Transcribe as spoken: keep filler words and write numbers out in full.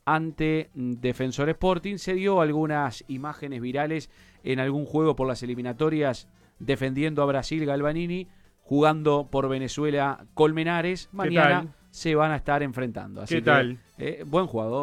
ante Defensor Sporting. Se dio algunas imágenes virales en algún juego por las eliminatorias defendiendo a Brasil Galvanini, jugando por Venezuela Colmenares. Mañana se van a estar enfrentando. Así ¿Qué que, tal? Eh, buen jugador.